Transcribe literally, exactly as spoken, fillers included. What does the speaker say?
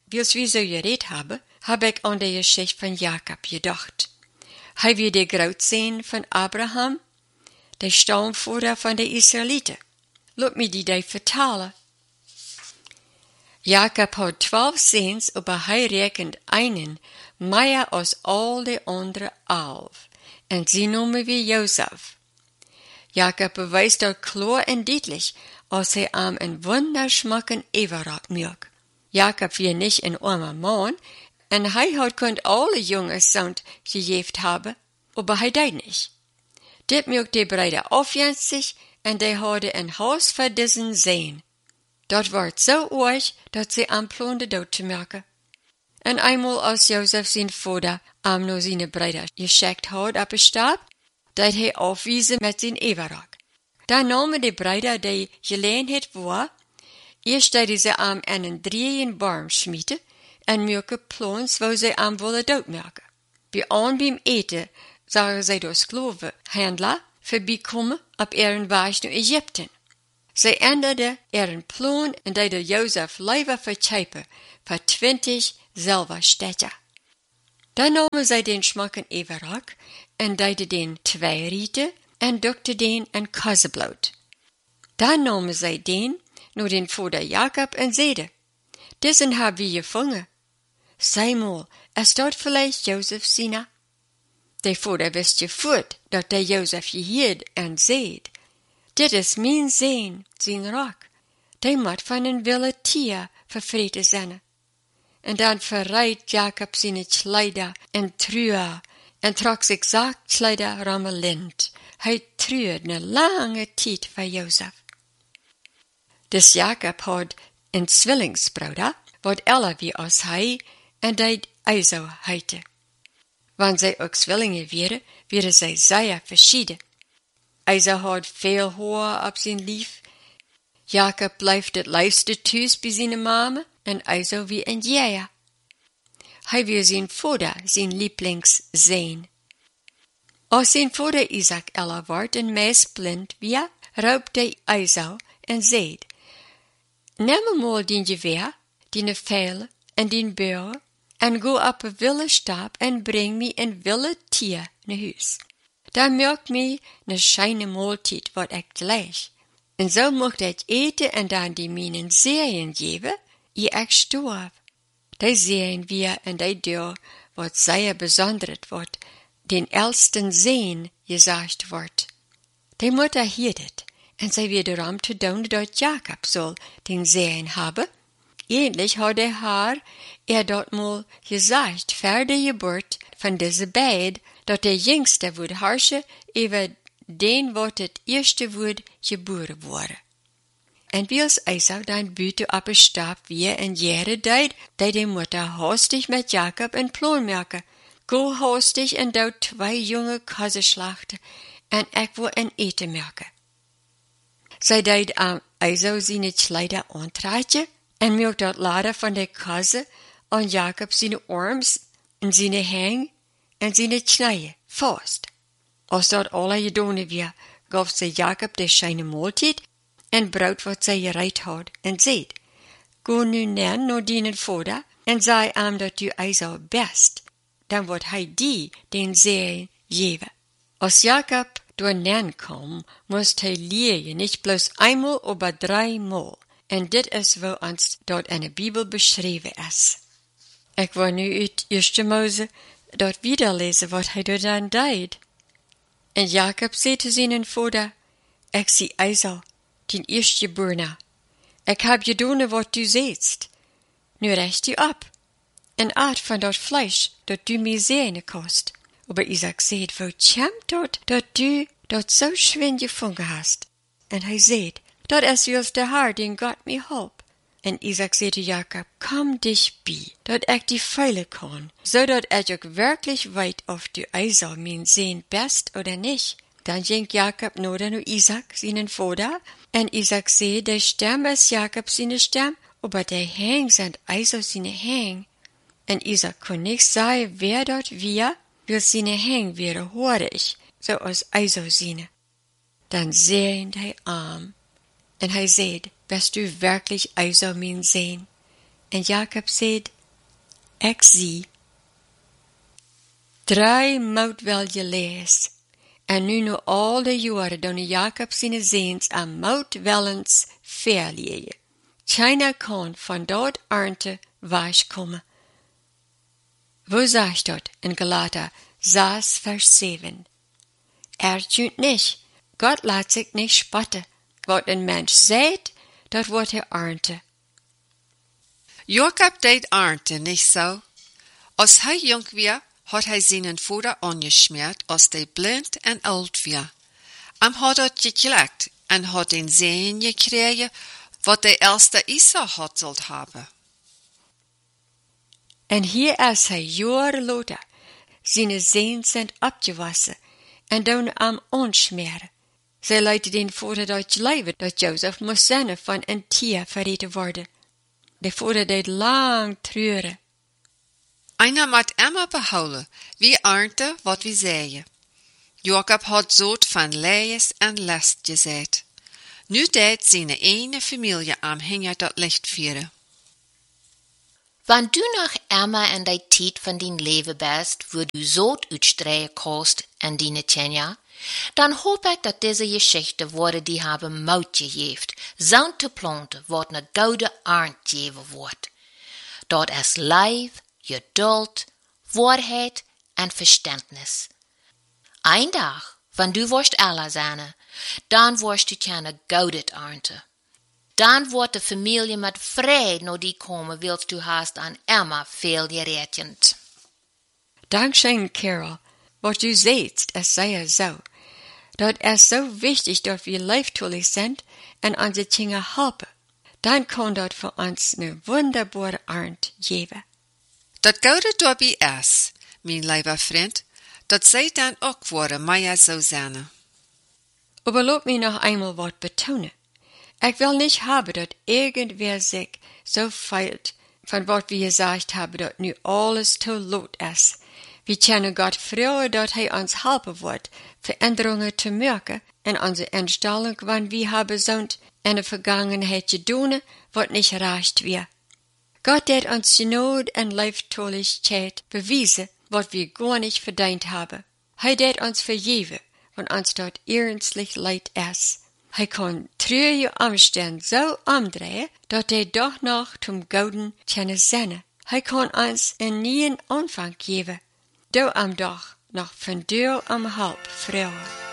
wie's wie so geredet habe, hab ich an die Geschichte von Jakob gedacht. Hij wie der Grootzoon von Abraham, der Stammvater von den Israeliten. Laat me die die vertalen. Jakob had twaalf Zoons, aber hij rekent einen mehr als all die anderen elf. En sie noemen wir Josef. Jakob beweist dat klar en deutlich, als hij am een wunderschmacken Everard maakt. Jakob wie nicht ein armer Mann, en hij had kunt alle jongens zoons gegeven hebben, aber hij deed nicht. Dit maakt die Brüder aufjenstig, en die hadden een huis voor diesen Zoon. Dat wordt zo erg, dat ze am plan de dood te maken. En eenmaal als Josef zijn vader am no zijn Brüder geschickt had op een stap, dat hij afwiesen met zijn Everard. Dan namen de Brüder die gelegenheid voor, eerst deden ze am einen drieën barm schmieden, en maken plans waar ze am willen doodmaken. Bij aan beim eten zagen zij door Sklavenhandler voorbijkomen op ihren weg naar Egypten. Zij änderden ihren plan en deden Josef liever verchepen voor twintig Silberstädte. Dan namen zij den schmacken Everard en deden den twee rieten en dukten den een kassebloot. Dan namen zij den naar den vader Jakob en zeiden, diesen hebben we gevangen. Sei mal, is dat vielleicht Josef sina? De vader wist je voort dat de Josef geheerd en zeid, dit is mijn zoon, zijn rok. Die moet van een wilde tier vervreten zijn. En dan verrijdt Jakob zijn kleider en truur, en trok zich zacht kleider rammelend. Hij treurde een lange tijd voor Josef. Dus Jakob had een zwillingsbruder, wat älter wie als hij, en die Esau heette. Wanneer zij ook zwillingen werden, werden zij zeer verschieden. Esau had veel haar op zijn lief. Jakob bleef het liefste thuis bij zijn mama, en Esau wie een jäger. Hij was zijn vader, zijn lieblingszoon. Als zijn vader Isaac älter werd en meest blind wie, roepte Esau en zei, neem mal din geweer, din pijlen en din bogen, en go op een wilde stap en breng me een wilde tier naar huis. Dan maak me een schijne maaltijd wat ik gleich. En zo mocht ik eten en dan die mijnen zeeën geven, eer ik storf. Die zeeën weer en die deur wat zeer besonderd wordt, den elsten zeen gezegd wordt. Die moeder hield het, en zij wederom te doen dat Jakob zal den zeeën hebben. Ähnlich had hij haar er dat mal gezegd voor de geboorte van deze beid, dat de jongste woord harsje over den wat het eerste woord geboren worden. En wie als Esau dan buiten op een stap weer en jaren deed, deed de moeder haastig met Jakob een plan maken. Go haastig en dood twee jonge kassen slachten en ik wil een eten maken. Zij deed aan Esau zijn kleider aantrekken en maakt dat lader van de kassen aan Jakob zijn arms en zijn hang en zijn knieën vast. Als dat alle gedaan weer, gaf ze Jakob de schijne maaltijd en brood wat zij gereid had en zei, go nu neer naar die vader en zei hem dat u Esau best, dan wordt hij die den zee geven. Als Jakob door neer kwam, moest hij liegen, niet bloos eenmaal, aber dreimaal. En dit is wo ons dat in de Bibel beschreven is. Ik wil nu uit Eerste Mose dat wiederlezen wat hij door dan deed. En Jakob zei te zijn vader, ik zie Esau, den eerstgeborene. Ik heb gedaan wat du zeest. Nu recht u op, en aat van dat vlees dat du mij zeene kost. Aber Isaac zei, wo komt dat, dat du dat zo schwin gevangen hast? En hij zei, dat is juist de Herr, den Gott mir help. En Isaac zei te Jakob, kom dich bij, dat ik die veilen kan, zodat ik ook wirklich weet of du Esau mijn zoon best oder nicht. Dan ging Jakob naar naar Isaac, zijn vader, en Isaac zei, de stem is Jakob zijn stem, aber de hang zijn Esau zijn hang. En Isaac kon niet zeggen, wer dat weer, wil zijn hang weer hoorig, zoals Esau zijn. Dan zei hij aan. En hij zei, bist du wirklich Esau mein Sohn? En Jakob zei, Ek zie. Drie moet wel gelees. En nu nu al de jaren dan Jacob zijn zeens aan moet wel eens verleien. China kan van dort arnte weich komen. Wo sagt dort in Galater sechs, Vers sieben? Er tut nicht. Gott laat sich nicht spotten. Wat een mens seht, dat wordt hij arnte. Jacob deed arnte nicht so. Als hij jong weer, had hij zijn vader angeschmiert, als hij blind en oud weer. Am had dat geklagt en had den Sehen gekregen, wat de eerste Isa had zult hebben. En hier is hij jaren later, zijn Sehen sind abgewassen, en dan am anschmieren. Zij leidde den vader dat leven dat Jozef moest zijn van een tier verreten worden. De vader deed lang treuren. Einer moet immer behouden, wie arnte wat wie zeien. Jacob had zoot van lees en last gezet. Nu deed zijn ene familie aanhanger dat licht vieren. Wann du noch einmal in die Tijd van din leven bist, wo du zoot uitstreien kost en dine Tjenja, dann hoop ik dat deze Geschichte worden die hebben mout gegeven, zo'n te planten, wat ne gouden arnd geven wordt. Dat is lijf, geduld, waarheid en verständnis. Ein dag, wann du worst aller zijn, dan worst du keine goudet arnte. Dan wordt de familie met vrede naar die komen, willst du hast an immer veel geretend. Dankeschön, Carol. Wat du seht, es sei ja so. Dat es so wichtig, dat wir leiftulich sind en onze Kinder helpen. Dan kan dat voor ons een wunderbare arnd geven. Dat gouden dobby is, mijn lieber vriend, dat zij dan ook worden, Maya zo zijn. Aber laat mich noch einmal wat betonen. Ich will nicht haben, dass irgendwer sich so feilt, von wat wir gesagt haben, dass nu alles zu lot ist. Wir kennen Gott früher, dass er uns helfen wird, Veränderungen zu merken in unsere Einstellung, wann wir haben sind in der Vergangenheit getan, wat nicht recht wir. Gott hat uns Not und Leibtolligkeit bewiesen, wat wir gar nicht verdient haben. Er hat uns vergeben, wenn uns dort ernstlich leid ist. Hij kon treurige omstanden zo omdraaien, dat hij doch nog zum Gouden kunnen zijn. Hij kon ons een nieuwen aanvang geven, door hem doch nog van deur om hulp vragen.